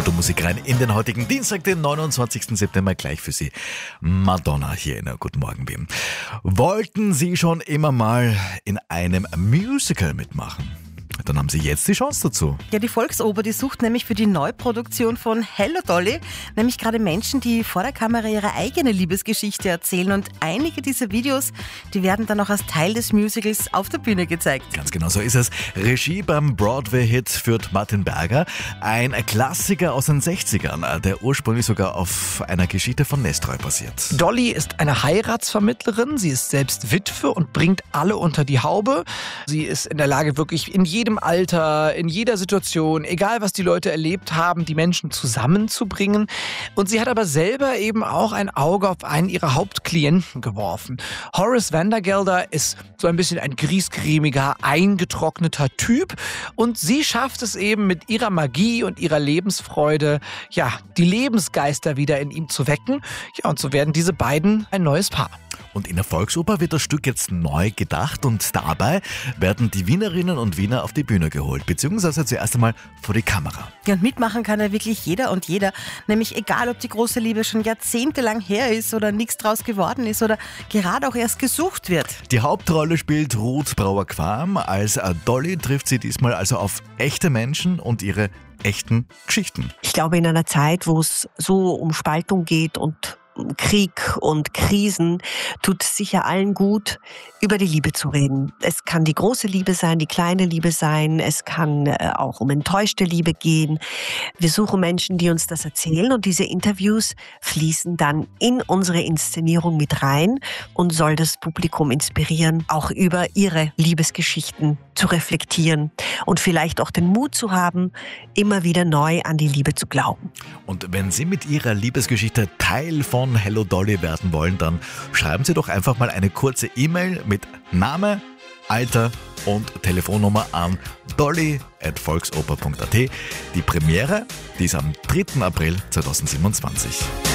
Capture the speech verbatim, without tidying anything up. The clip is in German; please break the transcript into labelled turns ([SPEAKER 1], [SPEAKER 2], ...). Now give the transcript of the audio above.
[SPEAKER 1] gute Musik rein in den heutigen Dienstag, den neunundzwanzigsten September, gleich für Sie. Madonna hier in der Guten Morgen Wien. Wollten Sie schon immer mal in einem Musical mitmachen? Dann haben Sie jetzt die Chance dazu.
[SPEAKER 2] Ja, die Volksoper, die sucht nämlich für die Neuproduktion von Hello Dolly nämlich gerade Menschen, die vor der Kamera ihre eigene Liebesgeschichte erzählen. Und einige dieser Videos, die werden dann auch als Teil des Musicals auf der Bühne gezeigt.
[SPEAKER 1] Ganz genau so ist es. Regie beim Broadway-Hit führt Martin Berger. Ein Klassiker aus den sechzigern, der ursprünglich sogar auf einer Geschichte von Nestroy basiert.
[SPEAKER 3] Dolly ist eine Heiratsvermittlerin. Sie ist selbst Witwe und bringt alle unter die Haube. Sie ist in der Lage, wirklich in jedem Alter, in jeder Situation, egal was die Leute erlebt haben, die Menschen zusammenzubringen. Und sie hat aber selber eben auch ein Auge auf einen ihrer Hauptklienten geworfen. Horace Vandergelder ist so ein bisschen ein griesgrämiger, eingetrockneter Typ. Und sie schafft es eben mit ihrer Magie und ihrer Lebensfreude, ja, die Lebensgeister wieder in ihm zu wecken. Ja, und so werden diese beiden ein neues Paar.
[SPEAKER 1] Und in der Volksoper wird das Stück jetzt neu gedacht und dabei werden die Wienerinnen und Wiener auf die Bühne geholt, beziehungsweise zuerst einmal vor die Kamera.
[SPEAKER 2] Ja, und mitmachen kann ja wirklich jeder und jeder, nämlich egal, ob die große Liebe schon jahrzehntelang her ist oder nichts draus geworden ist oder gerade auch erst gesucht wird.
[SPEAKER 1] Die Hauptrolle spielt Ruth Brauer-Quarm. Als Dolly trifft sie diesmal also auf echte Menschen und ihre echten Geschichten.
[SPEAKER 4] Ich glaube, in einer Zeit, wo es so um Spaltung geht und Krieg und Krisen, tut es sicher allen gut, über die Liebe zu reden. Es kann die große Liebe sein, die kleine Liebe sein, es kann äh, auch um enttäuschte Liebe gehen. Wir suchen Menschen, die uns das erzählen und diese Interviews fließen dann in unsere Inszenierung mit rein und soll das Publikum inspirieren, auch über ihre Liebesgeschichten zu reflektieren und vielleicht auch den Mut zu haben, immer wieder neu an die Liebe zu glauben.
[SPEAKER 1] Und wenn Sie mit Ihrer Liebesgeschichte Teil von Hello Dolly werden wollen, dann schreiben Sie doch einfach mal eine kurze E-Mail mit Name, Alter und Telefonnummer an dolly at volksoper punkt at. Die Premiere, die ist am dritten April zweitausendsiebenundzwanzig.